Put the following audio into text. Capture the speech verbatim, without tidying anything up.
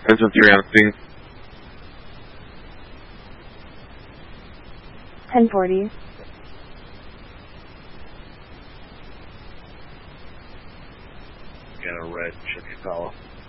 Engine three on scene. ten forty. Got a red Chevy Impala.